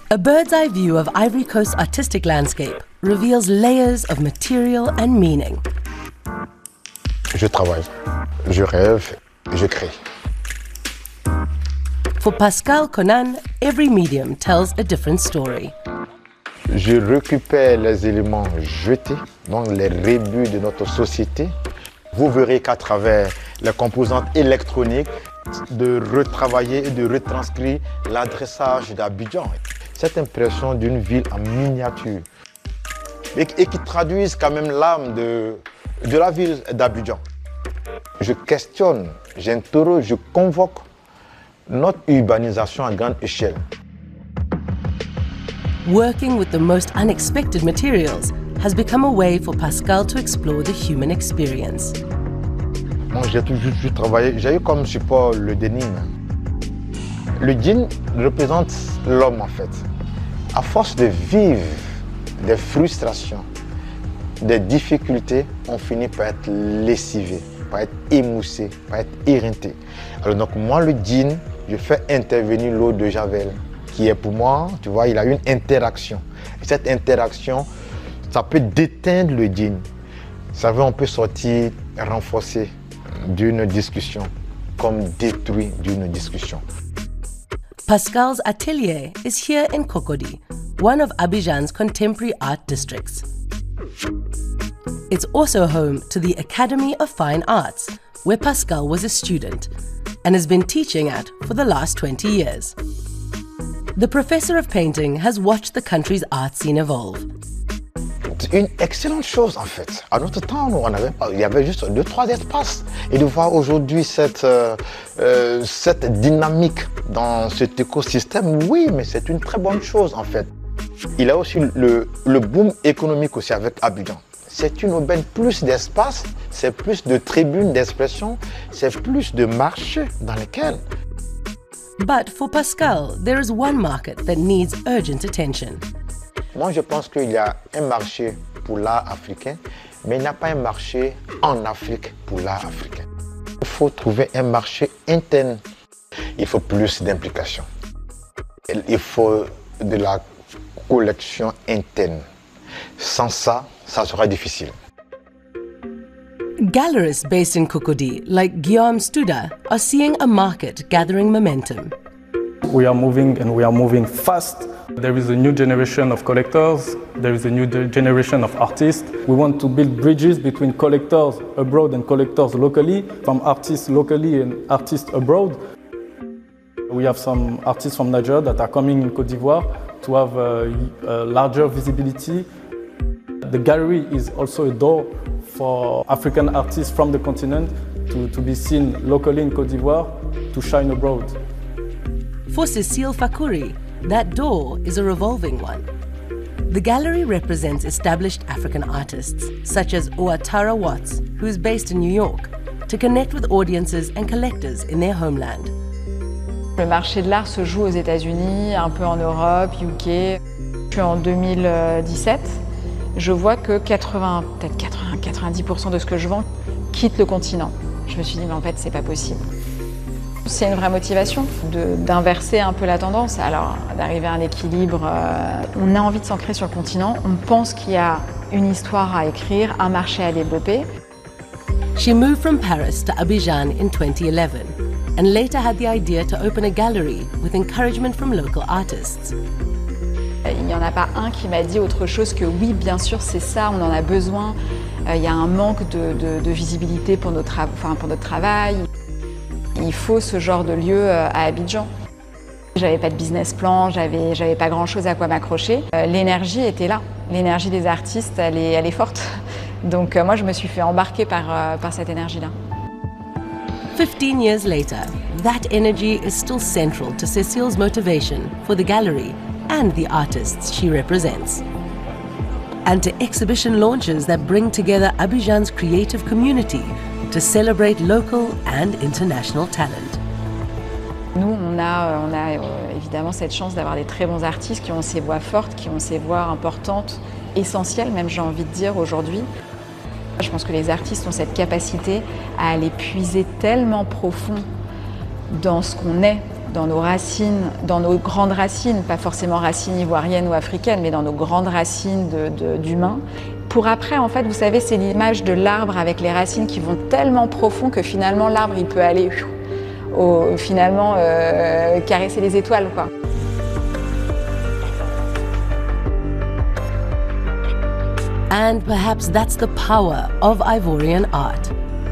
A bird's-eye view of Ivory Coast's artistic landscape reveals layers of material and meaning. Je travaille, je rêve, je crée. For Pascal Conan, every medium tells a different story. Je récupère les éléments jetés, donc les rébus de notre société. Vous verrez qu'à travers les composantes électroniques, de retravailler et de retranscrire l'adressage d'Abidjan. Cette impression d'une ville en miniature et qui traduisent quand même l'âme de la ville d'Abidjan. Je questionne, j'interroge, je convoque notre urbanisation à grande échelle. Working with the most unexpected materials has become a way for Pascal to explore the human experience. Moi, j'ai toujours travaillé, j'ai eu comme support le denim. Le jean représente l'homme en fait. À force de vivre des frustrations, des difficultés, on finit par être lessivé, par être émoussé, par être éreinté. Alors donc moi, le jean, je fais intervenir l'eau de Javel, qui est pour moi, tu vois, il a une interaction. Et cette interaction, ça peut déteindre le jean. Ça veut, on peut sortir renforcé d'une discussion, comme détruit d'une discussion. Pascal's atelier is here in Cocody, one of Abidjan's contemporary art districts. It's also home to the Academy of Fine Arts, where Pascal was a student and has been teaching at for the last 20 years. The professor of painting has watched the country's art scene evolve. C'est une excellente chose en fait. À notre temps, il y avait juste 2-3 espaces. Et de voir aujourd'hui cette dynamique dans cet écosystème, oui, mais c'est une très bonne chose en fait. Il y a aussi le boom économique aussi avec Abidjan. C'est une aubaine, plus d'espace, c'est plus de tribunes d'expression, c'est plus de marchés dans lesquels. But for Pascal, there is one market that needs urgent attention. Moi, je pense qu'il y a un marché pour l'art africain, mais il n'y a pas un marché en Afrique pour l'art africain. Il faut trouver un marché interne. Il faut plus d'implication. Il faut de la collection interne. Sans ça, ça sera difficile. Gallerists based in Cocody, like Guillaume Studa, are seeing a market gathering momentum. We are moving and we are moving fast. There is a new generation of collectors, there is a new generation of artists. We want to build bridges between collectors abroad and collectors locally, from artists locally and artists abroad. We have some artists from Nigeria that are coming in Côte d'Ivoire to have a larger visibility. The gallery is also a door for African artists from the continent to be seen locally in Côte d'Ivoire, to shine abroad. For Cécile Fakuri, that door is a revolving one. The gallery represents established African artists, such as Ouattara Watts, who is based in New York, to connect with audiences and collectors in their homeland. Le marché de l'art se joue aux États-Unis, un peu en Europe, UK. Je suis en 2017. Je vois que 90% de ce que je vends quitte le continent. Je me suis dit, mais en fait, c'est pas possible. C'est une vraie motivation d'inverser un peu la tendance, alors d'arriver à un équilibre. On a envie de s'ancrer sur le continent, on pense qu'il y a une histoire à écrire, un marché à développer. She moved from Paris to Abidjan in 2011 and later had the idea to open a gallery with encouragement from local artists. Il n'y en a pas un qui m'a dit autre chose que oui, bien sûr, c'est ça, on en a besoin. Il y a un manque de visibilité pour notre travail. Il faut ce genre de lieu à Abidjan. J'avais pas de business plan, j'avais pas grand chose à quoi m'accrocher. L'énergie était là, l'énergie des artistes, elle est forte. Donc moi je me suis fait embarquer par cette énergie-là. 15 years later, that energy is still central to Cécile's motivation for the gallery and the artists she represents. And to exhibition launches that bring together Abidjan's creative community to celebrate local and international talent. Nous, on a évidemment cette chance d'avoir des très bons artistes qui ont ces voix fortes, qui ont ces voix importantes, essentielles même, j'ai envie de dire, aujourd'hui. Je pense que les artistes ont cette capacité à aller puiser tellement profond dans ce qu'on est, dans nos racines, dans nos grandes racines, pas forcément racines ivoiriennes ou africaines, mais dans nos grandes racines d'humains. Pour après, en fait, vous savez, c'est l'image de l'arbre avec les racines qui vont tellement profond que finalement l'arbre, il peut aller caresser les étoiles, quoi. And perhaps that's the power of Ivorian art.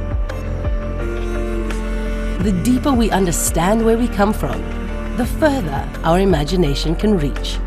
The deeper we understand where we come from, the further our imagination can reach.